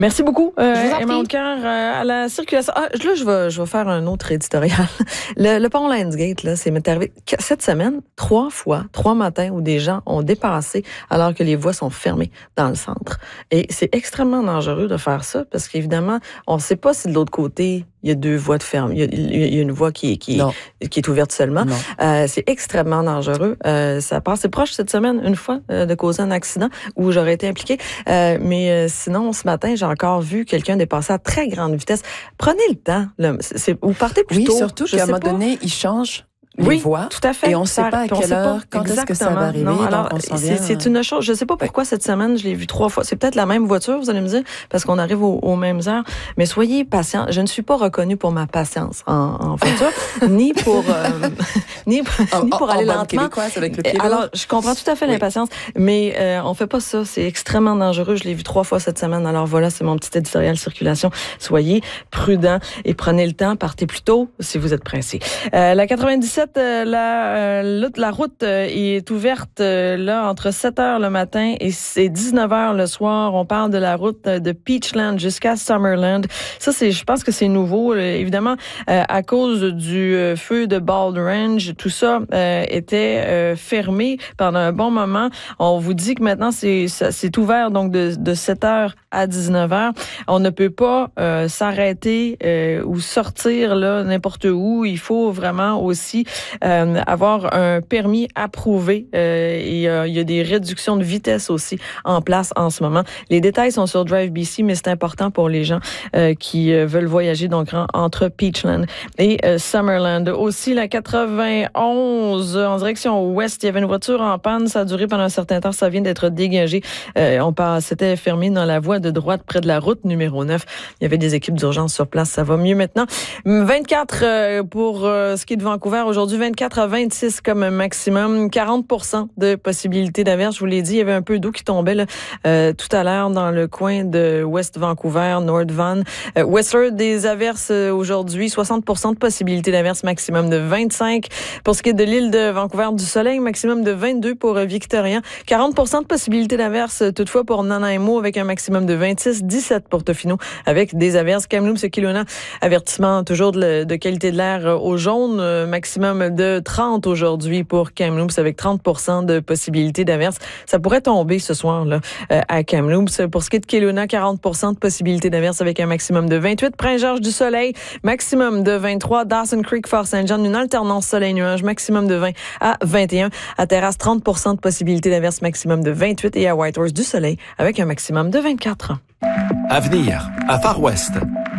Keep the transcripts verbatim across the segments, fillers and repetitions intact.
Merci beaucoup, euh, Emma Audecoeur, euh, à la circulation. Ah, là, je vais, je vais faire un autre éditorial. Le, le pont Lionsgate, là, c'est m'est arrivé cette semaine, trois fois, trois matins où des gens ont dépassé alors que les voies sont fermées dans le centre. Et c'est extrêmement dangereux de faire ça parce qu'évidemment, on ne sait pas si de l'autre côté, il y a deux voies de ferme. Il y a, il y a une voie qui est, qui est, qui est ouverte seulement. Euh, c'est extrêmement dangereux. Euh, ça passe. C'est proche cette semaine, une fois, euh, de causer un accident où j'aurais été impliquée. Euh, mais euh, sinon, ce matin, j'ai encore vu quelqu'un dépasser à très grande vitesse. Prenez le temps. Là. C'est, vous partez plus oui, tôt. Oui, surtout qu'à un moment donné, il change les oui, voies. Tout à fait. Et on ne sait pas à quelle heure, quand est-ce que ça va arriver. Non, alors, donc on s'en c'est, c'est une chose. Je ne sais pas pourquoi cette semaine, je l'ai vu trois fois. C'est peut-être la même voiture, vous allez me dire, parce qu'on arrive aux, aux mêmes heures. Mais soyez patients. Je ne suis pas reconnue pour ma patience en, en voiture, ni pour, euh, ni, en, ni pour en, aller en lentement. Avec le pied alors, je comprends tout à fait oui. l'impatience, mais euh, on fait pas ça. C'est extrêmement dangereux. Je l'ai vu trois fois cette semaine. Alors voilà, c'est mon petit éditorial circulation. Soyez prudents et prenez le temps. Partez plus tôt si vous êtes pressés. Euh, la quatre-vingt-dix-sept, euh, la Euh, la route euh, est ouverte euh, là entre sept heures le matin et c'est dix-neuf heures le soir. On parle de la route de Peachland jusqu'à Summerland. Ça, c'est, je pense que c'est nouveau. Là. Évidemment, euh, à cause du euh, feu de Bald Range, tout ça euh, était euh, fermé pendant un bon moment. On vous dit que maintenant, c'est, ça, c'est ouvert donc de, de sept heures à dix-neuf heures. On ne peut pas euh, s'arrêter euh, ou sortir là n'importe où. Il faut vraiment aussi euh, avoir un permis approuvé euh, et euh, il y a des réductions de vitesse aussi en place en ce moment. Les détails sont sur Drive B C, mais c'est important pour les gens euh, qui euh, veulent voyager donc entre Peachland et euh, Summerland. Aussi, la quatre-vingt-onze en direction ouest, il y avait une voiture en panne. Ça a duré pendant un certain temps. Ça vient d'être dégagé. Euh, on passe, c'était fermé dans la voie de droite près de la route numéro neuf. Il y avait des équipes d'urgence sur place. Ça va mieux maintenant. vingt-quatre euh, pour euh, ce qui est de Vancouver. Aujourd'hui, vingt-quatre à vingt-six comme maximum. quarante pour cent de possibilité d'averse. Je vous l'ai dit, il y avait un peu d'eau qui tombait là, euh, tout à l'heure dans le coin de West Vancouver, North Van. Euh, Whistler, des averses euh, aujourd'hui. soixante pour cent de possibilité d'averse, maximum de vingt-cinq. Pour ce qui est de l'île de Vancouver, du soleil, maximum de vingt-deux pour euh, Victoria. quarante pour cent de possibilité d'averse toutefois pour Nanaimo avec un maximum de vingt-six. dix-sept pour Tofino avec des averses. Kamloops, Kelowna, avertissement toujours de, de qualité de l'air au jaune. Euh, maximum de trente aujourd'hui pour Kamloops avec trente pour cent de possibilité d'averse. Ça pourrait tomber ce soir là euh, à Kamloops. Pour ce qui est de Kelowna, quarante pour cent de possibilité d'averse avec un maximum de vingt-huit. Prince-Georges du soleil, maximum de vingt-trois. Dawson Creek, Fort Saint-Jean, une alternance soleil-nuage, maximum de vingt à vingt et un. À Terrasse, trente pour cent de possibilité d'averse, maximum de vingt-huit. Et à Whitehorse du soleil avec un maximum de vingt-quatre. Avenir, à Far West.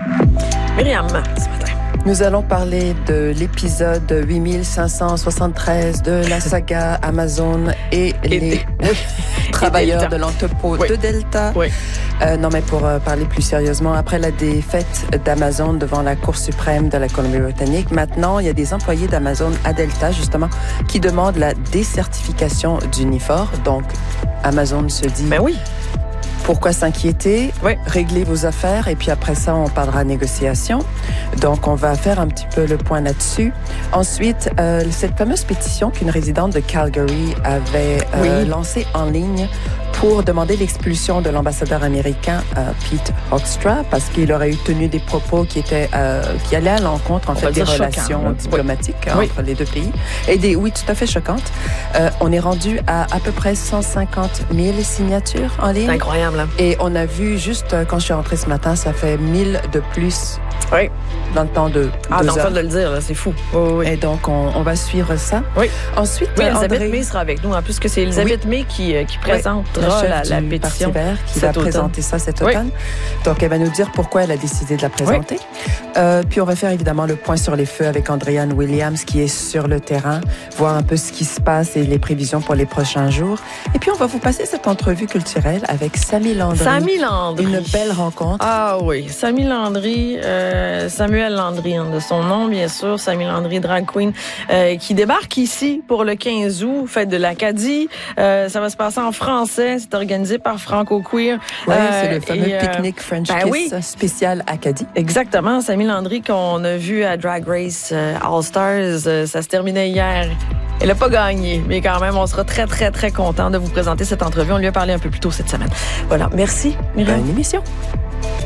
Myriam, ce matin. Nous allons parler de l'épisode huit mille cinq cent soixante-treize de la saga Amazon et, et les travailleurs de l'entrepôt oui. de Delta. Oui. Euh, non, mais pour euh, parler plus sérieusement, après la défaite d'Amazon devant la Cour suprême de la Colombie-Britannique, maintenant, il y a des employés d'Amazon à Delta, justement, qui demandent la décertification d'Unifor. Donc, Amazon se dit... Ben oui. Pourquoi s'inquiéter? Oui. Réglez vos affaires et puis après ça, on parlera négociation. Donc, on va faire un petit peu le point là-dessus. Ensuite, euh, cette fameuse pétition qu'une résidente de Calgary avait euh, oui. lancée en ligne pour demander l'expulsion de l'ambassadeur américain euh, Pete Hoekstra parce qu'il aurait eu tenu des propos qui étaient euh, qui allaient à l'encontre en on fait des relations choquant, diplomatiques oui. hein, oui. entre les deux pays et des oui tout à fait choquantes. Euh, on est rendu à à peu près cent cinquante mille signatures en ligne. C'est incroyable. Hein? Et on a vu juste quand je suis rentrée ce matin, ça fait mille de plus. Oui. Dans le temps de ah, deux dans heures. le temps de le dire, là, c'est fou. Oh, oui. Et donc, on, on va suivre ça. Oui. Ensuite, oui, Elisabeth André... May sera avec nous, en plus que c'est Elisabeth oui. May qui, qui présentera oui, la, la, la pétition. Vert qui va automne. présenter ça cet oui. automne. Donc, elle va nous dire pourquoi elle a décidé de la présenter. Oui. Euh, puis, on va faire évidemment le point sur les feux avec Andréane Williams qui est sur le terrain, voir un peu ce qui se passe et les prévisions pour les prochains jours. Et puis, on va vous passer cette entrevue culturelle avec Samy Landry. Samy Landry. Une belle rencontre. Ah oui, Samy Landry, euh, Samuel Landry, hein, de son nom, bien sûr, Samy Landry, drag queen, euh, qui débarque ici pour le quinze août, fête de l'Acadie. Euh, ça va se passer en français, c'est organisé par Franco Queer. Oui, euh, c'est le fameux et, pique-nique French ben Kiss oui. spécial Acadie. Exactement, Samy Landry qu'on a vu à Drag Race euh, All Stars, euh, ça se terminait hier. Elle n'a pas gagné, mais quand même, on sera très, très, très content de vous présenter cette entrevue. On lui a parlé un peu plus tôt cette semaine. Voilà, merci. Bonne émission.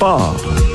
Sport.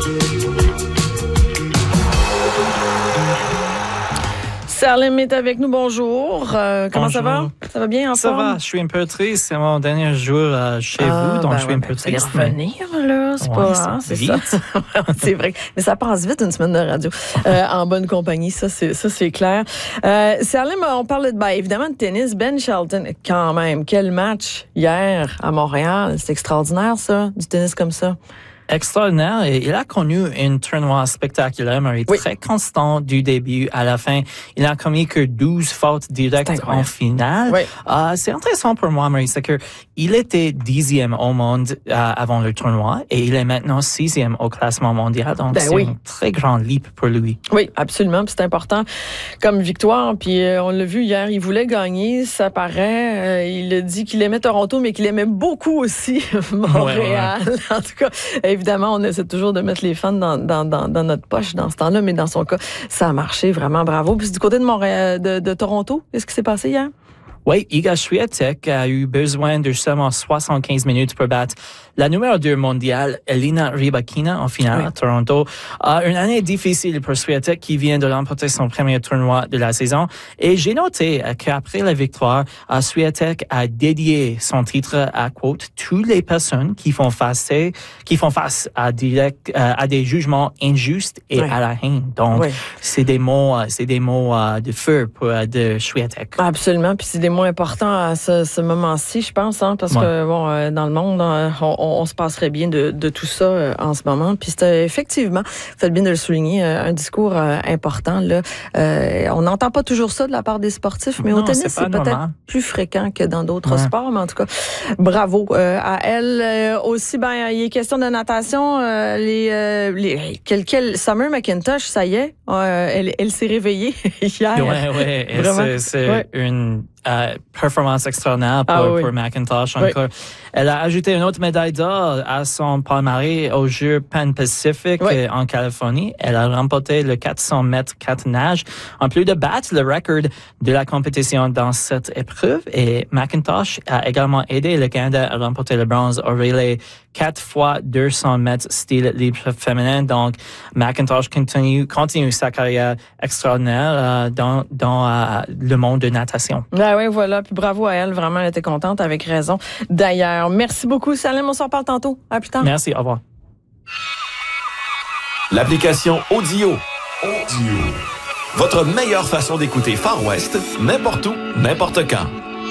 Salim est avec nous, bonjour. Euh, comment bonjour. ça va? Ça va bien en Ça forme? va, je suis un peu triste. C'est mon dernier jour euh, chez ah, vous, donc ben je suis ouais, un peu ben triste. Vous allez revenir, là, c'est ouais, pas... Hein, c'est ça. C'est vrai. Mais ça passe vite, une semaine de radio. Euh, en bonne compagnie, ça, c'est, ça, c'est clair. Euh, Salim, on parle de, ben, évidemment de tennis. Ben Shelton, quand même, quel match hier à Montréal. C'est extraordinaire, ça, du tennis comme ça. Extraordinaire. Et il a connu un tournoi spectaculaire, mais oui. très constant du début à la fin. Il n'a commis que douze fautes directes en finale. Oui. Euh, c'est intéressant pour moi, Marie, c'est que il était dixième au monde euh, avant le tournoi et il est maintenant sixième au classement mondial. Donc, ben c'est oui. un très grand leap pour lui. Oui, absolument. Puis c'est important comme victoire. Puis euh, on l'a vu hier, il voulait gagner, ça paraît. Euh, il a dit qu'il aimait Toronto, mais qu'il aimait beaucoup aussi Montréal. Ouais, ouais. En tout cas, évidemment, on essaie toujours de mettre les fans dans, dans, dans, dans notre poche dans ce temps-là, mais dans son cas, ça a marché vraiment, bravo. Puis du côté de Montréal, de, de Toronto, qu'est-ce qui s'est passé hier? Oui, Iga Swiatek a eu besoin de seulement soixante-quinze minutes pour battre la numéro deux mondiale, Elina Rybakina, en finale oui. à Toronto. Uh, une année difficile pour Swiatek qui vient de remporter son premier tournoi de la saison. Et j'ai noté qu'après la victoire, uh, Swiatek a dédié son titre à, quote, toutes les personnes qui font face, qui font face à, direct, uh, à des jugements injustes et oui. à la haine. Donc, oui. c'est des mots, c'est des mots uh, de feu pour, uh, de Swiatek. Absolument. Puis c'est des mots importants à ce, ce moment-ci, je pense, hein, parce ouais. que, bon, euh, dans le monde, on, on on se passerait bien de, de tout ça euh, en ce moment. Puis c'est effectivement, vous faites bien de le souligner, euh, un discours euh, important. Là. Euh, on n'entend pas toujours ça de la part des sportifs, mais non, au tennis, c'est, c'est peut-être plus fréquent que dans d'autres ouais. sports. Mais en tout cas, bravo euh, à elle. Euh, aussi, ben, il est question de natation. Euh, les, euh, les quel, quel, Summer McIntosh, ça y est, euh, elle, elle s'est réveillée hier. Ouais, ouais. c'est c'est ouais. une Uh, performance extraordinaire pour, ah oui. pour McIntosh encore. Oui. Elle a ajouté une autre médaille d'or à son palmarès aux Jeux Pan-Pacifique oui. en Californie. Elle a remporté le quatre cents mètres quatre nages, en plus de battre le record de la compétition dans cette épreuve. Et McIntosh a également aidé le Canada à remporter le bronze au relais quatre fois deux cents mètres style libre féminin. Donc, McIntosh continue, continue sa carrière extraordinaire euh, dans, dans euh, le monde de natation. Ben oui, voilà. Puis bravo à elle. Vraiment, elle était contente, avec raison. D'ailleurs, merci beaucoup, Salim. On s'en parle tantôt. À plus tard. Merci. Au revoir. L'application Audio. Audio. Votre meilleure façon d'écouter Far West, n'importe où, n'importe quand.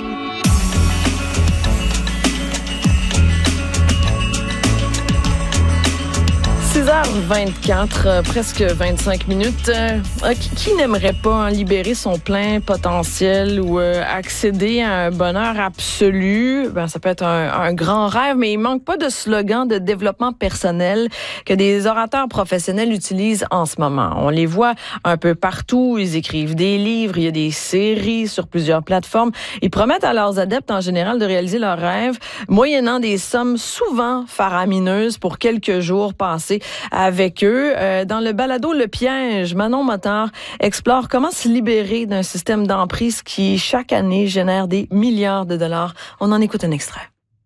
six heures vingt-quatre, euh, presque vingt-cinq minutes. Euh, qui, qui n'aimerait pas hein, libérer son plein potentiel ou euh, accéder à un bonheur absolu? Ben, ça peut être un, un grand rêve, mais il manque pas de slogan de développement personnel que des orateurs professionnels utilisent en ce moment. On les voit un peu partout. Ils écrivent des livres, il y a des séries sur plusieurs plateformes. Ils promettent à leurs adeptes en général de réaliser leurs rêves, moyennant des sommes souvent faramineuses pour quelques jours passés avec eux. Euh, dans le balado Le Piège, Manon Motard explore comment se libérer d'un système d'emprise qui, chaque année, génère des milliards de dollars. On en écoute un extrait.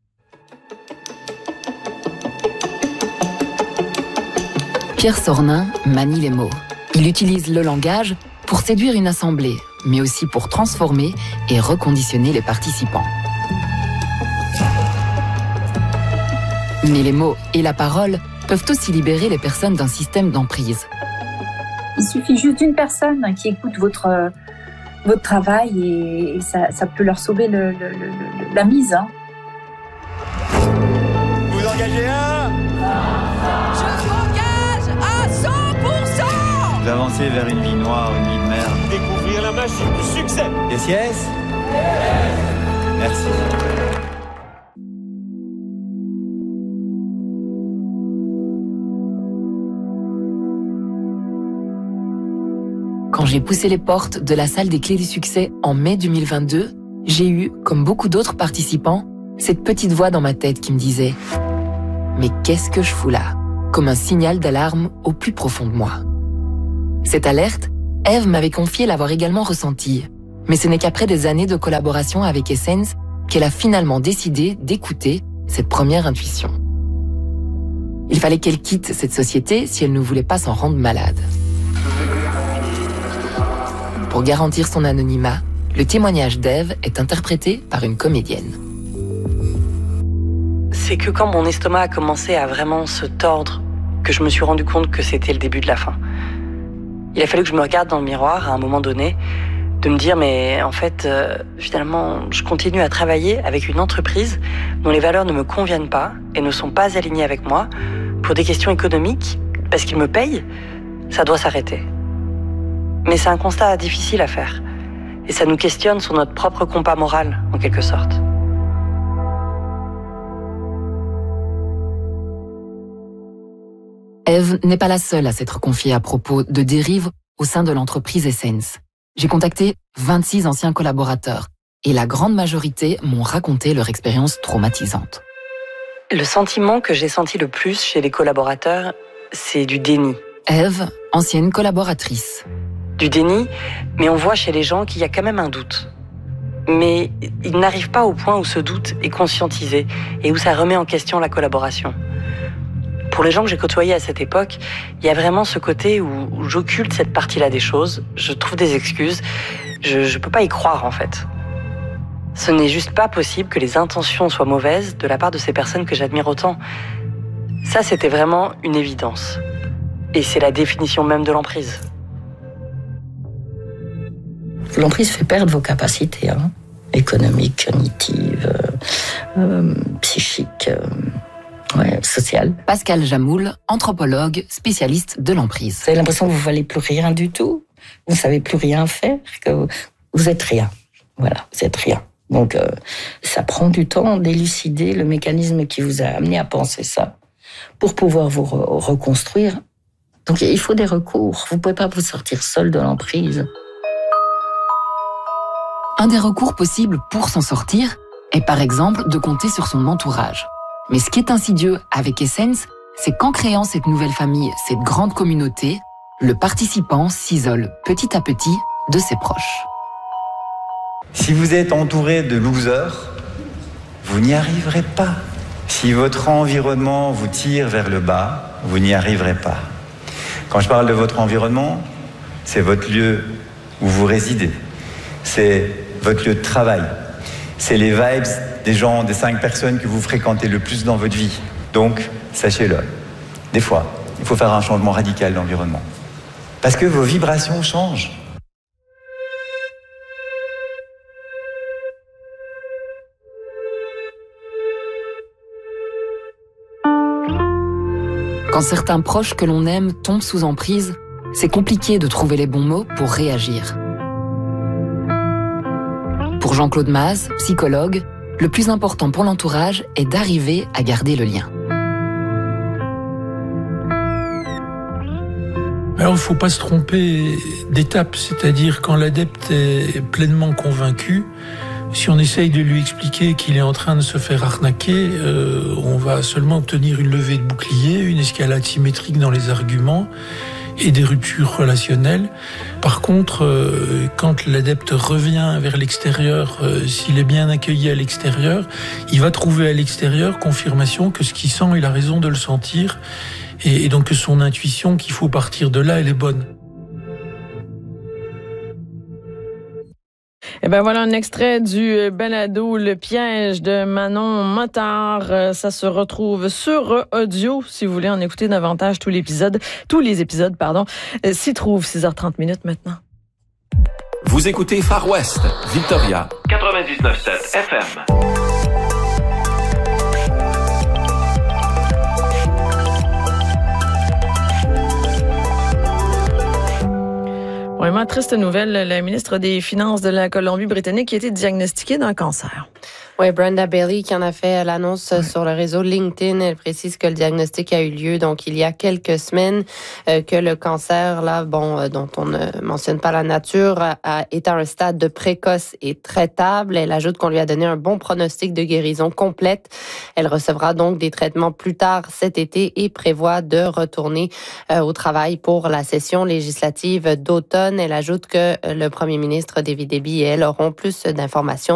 Pierre Sornin manie les mots. Il utilise le langage pour séduire une assemblée, mais aussi pour transformer et reconditionner les participants. Mais les mots et la parole peuvent aussi libérer les personnes d'un système d'emprise. Il suffit juste d'une personne qui écoute votre, euh, votre travail et, et ça, ça peut leur sauver le, le, le, la mise. Hein. Vous engagez un ? Je m'engage à cent pour cent. Vous avancez vers une vie noire, une vie de merde. Découvrir la magie du succès. Yes, yes. Yes. Merci. Quand j'ai poussé les portes de la salle des clés du succès en mai deux mille vingt-deux, j'ai eu, comme beaucoup d'autres participants, cette petite voix dans ma tête qui me disait « Mais qu'est-ce que je fous là ?» comme un signal d'alarme au plus profond de moi. Cette alerte, Eve m'avait confié l'avoir également ressentie, mais ce n'est qu'après des années de collaboration avec Essence qu'elle a finalement décidé d'écouter cette première intuition. Il fallait qu'elle quitte cette société si elle ne voulait pas s'en rendre malade. Pour garantir son anonymat, le témoignage d'Ève est interprété par une comédienne. C'est que quand mon estomac a commencé à vraiment se tordre, que je me suis rendu compte que c'était le début de la fin. Il a fallu que je me regarde dans le miroir à un moment donné, de me dire mais en fait, euh, finalement, je continue à travailler avec une entreprise dont les valeurs ne me conviennent pas et ne sont pas alignées avec moi pour des questions économiques, parce qu'ils me payent, ça doit s'arrêter. Mais c'est un constat difficile à faire et ça nous questionne sur notre propre compas moral, en quelque sorte. Ève n'est pas la seule à s'être confiée à propos de dérives au sein de l'entreprise Essence. J'ai contacté vingt-six anciens collaborateurs et la grande majorité m'ont raconté leur expérience traumatisante. Le sentiment que j'ai senti le plus chez les collaborateurs, c'est du déni. Ève, ancienne collaboratrice. Du déni, mais on voit chez les gens qu'il y a quand même un doute. Mais ils n'arrivent pas au point où ce doute est conscientisé et où ça remet en question la collaboration. Pour les gens que j'ai côtoyés à cette époque, il y a vraiment ce côté où, où j'occulte cette partie-là des choses, je trouve des excuses, je ne peux pas y croire en fait. Ce n'est juste pas possible que les intentions soient mauvaises de la part de ces personnes que j'admire autant. Ça, c'était vraiment une évidence. Et c'est la définition même de l'emprise. L'emprise fait perdre vos capacités, hein, économiques, cognitives, euh, euh, psychiques... Euh... Ouais, social. Pascal Jamoul, anthropologue, spécialiste de l'emprise. Vous avez l'impression que vous ne valez plus rien du tout, vous ne savez plus rien faire, que vous, vous êtes rien. Voilà, vous êtes rien. Donc, euh, ça prend du temps d'élucider le mécanisme qui vous a amené à penser ça pour pouvoir vous re- reconstruire. Donc, il faut des recours. Vous ne pouvez pas vous sortir seul de l'emprise. Un des recours possibles pour s'en sortir est par exemple de compter sur son entourage. Mais ce qui est insidieux avec Essence, c'est qu'en créant cette nouvelle famille, cette grande communauté, le participant s'isole petit à petit de ses proches. Si vous êtes entouré de losers, vous n'y arriverez pas. Si votre environnement vous tire vers le bas, vous n'y arriverez pas. Quand je parle de votre environnement, c'est votre lieu où vous résidez. C'est votre lieu de travail. C'est les vibes des gens, des cinq personnes que vous fréquentez le plus dans votre vie. Donc, sachez-le, des fois, il faut faire un changement radical d'environnement. Parce que vos vibrations changent. Quand certains proches que l'on aime tombent sous emprise, c'est compliqué de trouver les bons mots pour réagir. Pour Jean-Claude Maz, psychologue, le plus important pour l'entourage est d'arriver à garder le lien. Alors, il ne faut pas se tromper d'étape, c'est-à-dire quand l'adepte est pleinement convaincu, si on essaye de lui expliquer qu'il est en train de se faire arnaquer, euh, on va seulement obtenir une levée de bouclier, une escalade symétrique dans les arguments et des ruptures relationnelles. Par contre, euh, quand l'adepte revient vers l'extérieur, euh, s'il est bien accueilli à l'extérieur, il va trouver à l'extérieur confirmation que ce qu'il sent, il a raison de le sentir, et, et donc que son intuition, qu'il faut partir de là, elle est bonne. Eh ben voilà un extrait du balado Le piège de Manon Motard. Ça se retrouve sur audio si vous voulez en écouter davantage tous l'épisode, tous les épisodes, pardon, s'y trouvent. six heures trente minutes maintenant. Vous écoutez Far West, Victoria, quatre-vingt-dix-neuf virgule sept F M. Vraiment triste nouvelle, la ministre des Finances de la Colombie-Britannique qui a été diagnostiquée d'un cancer. Oui, Brenda Bailey qui en a fait l'annonce ouais. sur le réseau LinkedIn. Elle précise que le diagnostic a eu lieu donc il y a quelques semaines, euh, que le cancer là, bon, euh, dont on ne mentionne pas la nature, a, est à un stade de précoce et traitable. Elle ajoute qu'on lui a donné un bon pronostic de guérison complète. Elle recevra donc des traitements plus tard cet été et prévoit de retourner euh, au travail pour la session législative d'automne. Elle ajoute que le premier ministre David Eby et elle auront plus d'informations